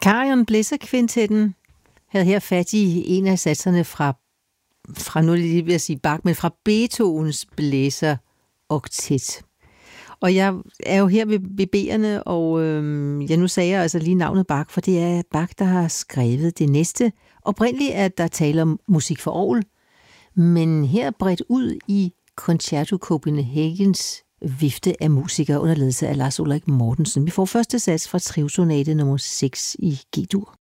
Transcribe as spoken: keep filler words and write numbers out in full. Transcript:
Clarion Blæserkvintetten havde her fat i en af satserne fra, fra nu lige ved at sige Bach, men fra Beethovens blæseroktet. Og jeg er jo her ved, ved B'erne, og øhm, ja, nu sagde jeg altså lige navnet Bach, for det er Bach, der har skrevet det næste. Oprindeligt er der tale om musik for orgel, men her bredt ud i Concerto Copenhagens vifte af musikere under ledelse af Lars Ulrik Mortensen. Vi får første sats fra Trio-sonate nummer seks i G-dur.